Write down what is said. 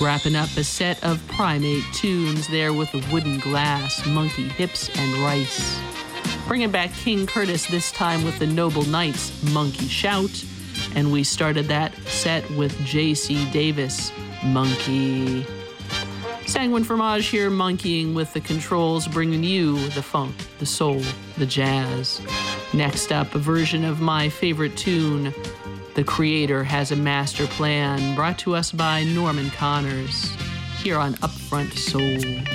Wrapping up a set of Primate tunes there with the Wooden Glass, Monkey Hips, and Rice. Bringing back King Curtis this time with the Noble Knights, Monkey Shout. And we started that set with J.C. Davis, Monkey. Sanguine Fromage here, monkeying with the controls, bringing you the funk, the soul, the jazz. Next up, a version of my favorite tune, The Creator Has a Master Plan, brought to us by Norman Connors, here on Upfront Soul.